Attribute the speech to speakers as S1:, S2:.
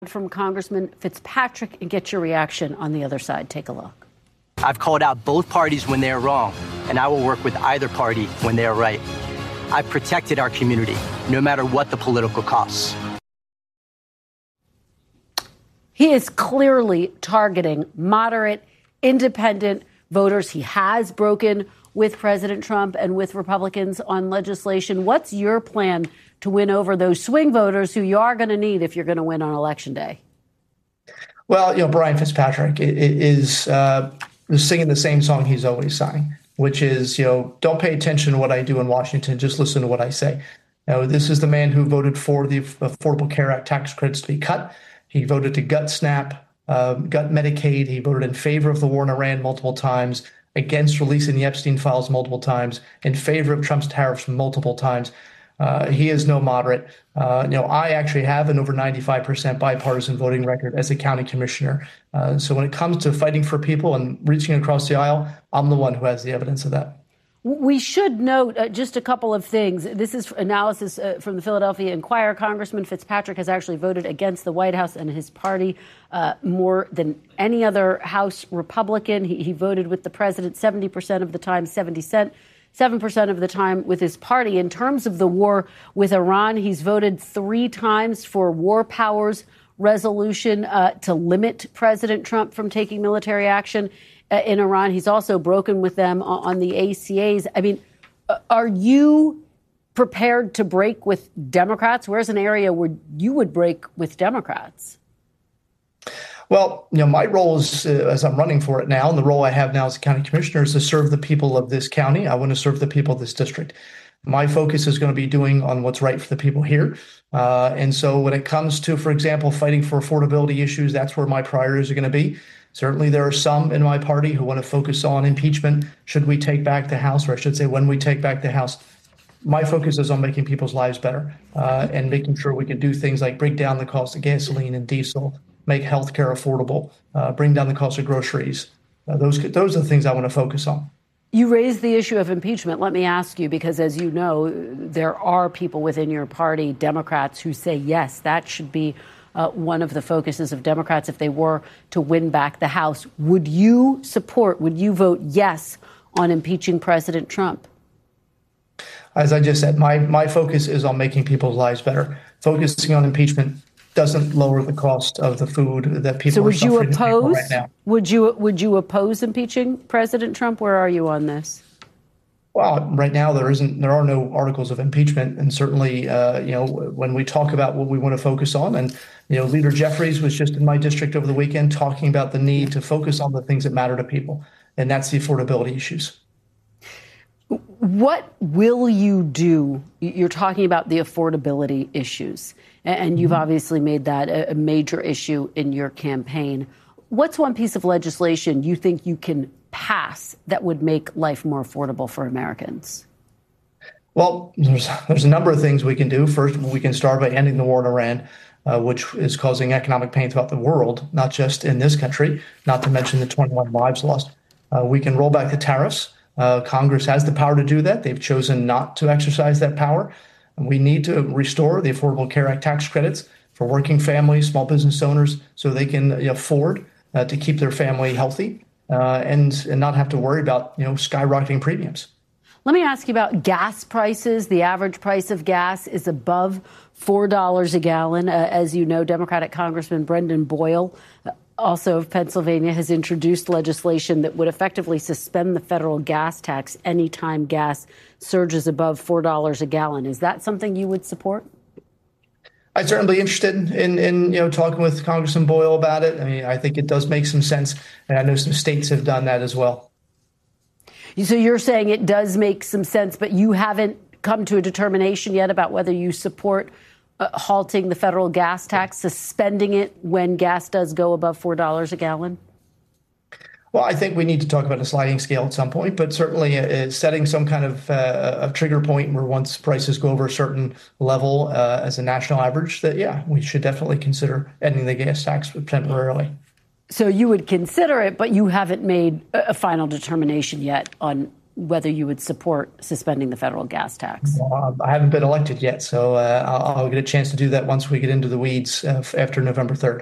S1: from Congressman Fitzpatrick and get your reaction on the other side. Take a look.
S2: I've called out both parties when they are wrong, and I will work with either party when they are right. I've protected our community, no matter what the political costs.
S1: He is clearly targeting moderate, independent voters. He has broken with President Trump and with Republicans on legislation. What's your plan to win over those swing voters who you are going to need if you're going to win on Election Day?
S3: Well, Brian Fitzpatrick is singing the same song he's always sang, which is, don't pay attention to what I do in Washington. Just listen to what I say. This is the man who voted for the Affordable Care Act tax credits to be cut. He voted to gut SNAP, gut Medicaid. He voted in favor of the war in Iran multiple times, against releasing the Epstein files multiple times, in favor of Trump's tariffs multiple times. He is no moderate. I actually have an over 95% bipartisan voting record as a county commissioner. So when it comes to fighting for people and reaching across the aisle, I'm the one who has the evidence of that.
S1: We should note just a couple of things. This is analysis from the Philadelphia Inquirer. Congressman Fitzpatrick has actually voted against the White House and his party more than any other House Republican. He voted with the president 70% of the time, 7% of the time with his party. In terms of the war with Iran, he's voted 3 times for war powers resolution to limit President Trump from taking military action in Iran. He's also broken with them on the ACAs. I mean, are you prepared to break with Democrats? Where's an area where you would break with Democrats?
S3: Well, my role is, as I'm running for it now, and the role I have now as a county commissioner is to serve the people of this county. I want to serve the people of this district. My focus is going to be doing on what's right for the people here. And so when it comes to, for example, fighting for affordability issues, that's where my priorities are going to be. Certainly, there are some in my party who want to focus on impeachment. Should we take back the House, or I should say when we take back the House? My focus is on making people's lives better and making sure we can do things like break down the cost of gasoline and diesel, make healthcare affordable, bring down the cost of groceries. Those are the things I want to focus on.
S1: You raised the issue of impeachment. Let me ask you, because as you know, there are people within your party, Democrats, who say, yes, that should be one of the focuses of Democrats if they were to win back the House. Would you vote yes on impeaching President Trump?
S3: As I just said, my focus is on making people's lives better. Focusing on impeachment doesn't lower the cost of the food that people are suffering right now.
S1: Would you oppose impeaching President Trump? Where are you on this?
S3: Well, right now there are no articles of impeachment, and certainly, when we talk about what we want to focus on, and Leader Jeffries was just in my district over the weekend talking about the need to focus on the things that matter to people, and that's the affordability issues.
S1: What will you do? You're talking about the affordability issues, and you've obviously made that a major issue in your campaign. What's one piece of legislation you think you can pass that would make life more affordable for Americans?
S3: Well, there's a number of things we can do. First, we can start by ending the war in Iran, which is causing economic pain throughout the world, not just in this country, not to mention the 21 lives lost. We can roll back the tariffs. Congress has the power to do that. They've chosen not to exercise that power. And we need to restore the Affordable Care Act tax credits for working families, small business owners, so they can afford to keep their family healthy and not have to worry about skyrocketing premiums.
S1: Let me ask you about gas prices. The average price of gas is above $4 a gallon. As you know, Democratic Congressman Brendan Boyle, also of Pennsylvania, has introduced legislation that would effectively suspend the federal gas tax anytime gas surges above $4 a gallon. Is that something you would support?
S3: I'd certainly be interested in talking with Congressman Boyle about it. I mean, I think it does make some sense, and I know some states have done that as well.
S1: So you're saying it does make some sense, but you haven't come to a determination yet about whether you support halting the federal gas tax, suspending it when gas does go above $4 a gallon?
S3: Well, I think we need to talk about a sliding scale at some point, but certainly setting some kind of a trigger point where once prices go over a certain level as a national average, that, we should definitely consider ending the gas tax temporarily.
S1: So you would consider it, but you haven't made a final determination yet on whether you would support suspending the federal gas tax.
S3: I haven't been elected yet, so I'll get a chance to do that once we get into the weeds after November 3rd.